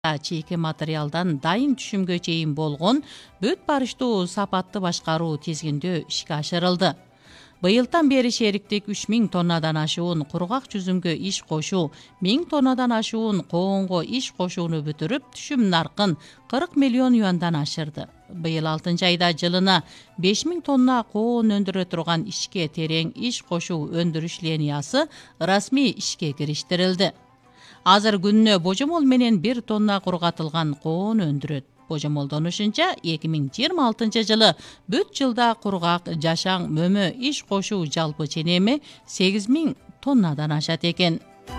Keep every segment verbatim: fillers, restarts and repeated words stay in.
чийки материалдан дайын түшүмгө чейин болгон бүт барыштуу сапатты башкаруу тизгиндөө ишке ашырылды. Быйылдан бери шериктик үч миң тоннадан ашуун кургак жүзүмгө иш кошуу, миң тоннадан ашуун коонго иш кошууну бүтүрүп, түшүм наркын кырк миллион юандан ашырды. Быйыл алтынчы айда жылына беш миң тонна коон өндүрө турган ишке терең иш кошуу өндүрүш линиясы расмий ишке кириштирилди. Азыр күнүнө божомол менен бир тонна кургатылган коон өндүрөт. Божомолдонушунча эки миң жыйырма алтынчы жылы бүт жылда кургак, жашаң, мөмө иш кошуу жалпы ченеми сегиз миң тоннадан ашат экен.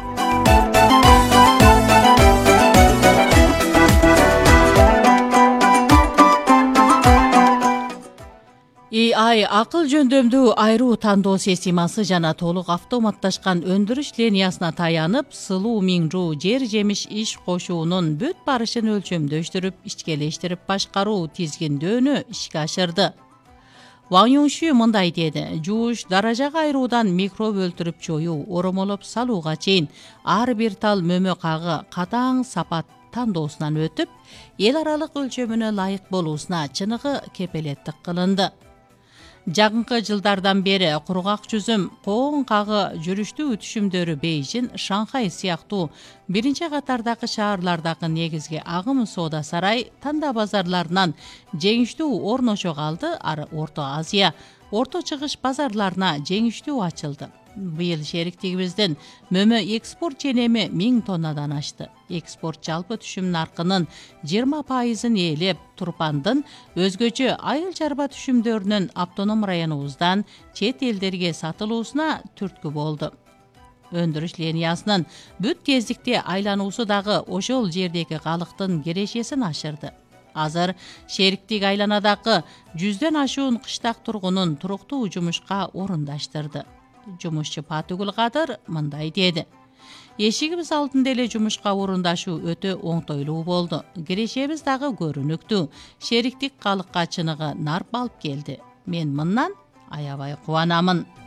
эй ай акыл жөндөмдүү айруу тандоо системасы жана толук автоматташкан өндүрүш линиясына таянып, сылуу миңжуу жер жемиш иш кошуунун бүт барышын өлчөмдөштүрүп, ичкелештирип башкаруу тизгиндөөнү ишке ашырды. Ван Юнши мындай деди: жууш, даражага айыруудан микроб өлтүрүп жоюу, оромолоп салууга чейин ар бир тал мөмө кагы катаң сапат тандоосунан өтүп, эл аралык өлчөмүнө ылайык болуусуна чыныгы кепелеттик кылынды. Жакынкы жылдардан бери кургак жүзүм, коон кагы жүрүштүү түшүмдөрү Бейжин, Шанхай сыяктуу биринчи катардагы шаарлардагы негизги агым соода сарай, танда базарларынан жеңиштүү орношо калды. Ары Орто Азия, Орто Чыгыш базарларына жеңиштүү ачылды. Быйыл шериктигибиздин мөмө экспорт ченеми миң тоннадан ашты. Экспорт жалпы түшүм наркынын жыйырма пайызын ээлеп, турпандын өзгөчө айыл чарба түшүмдөрүнүн автоном районубуздан чет элдерге сатылуусуна түрткү болду. Өндүрүш линиясынын бүт тездикте айлануусу дагы ошол жердеги калктын кирешесин ашырды. Азыр шериктик айланадагы жүздөн ашуун кыштак тургунун туруктуу жумушка орундаштырды. Жумушчу Патыгүл Кадыр мындай деди: эшигибиз алдында эле жумушка орундашуу өтө оңтойлуу болду. Кирешебиз дагы көрүнүктүү. Шериктик калыкка чыныгы нарп алып келди. Мен мындан аябай кубанамын.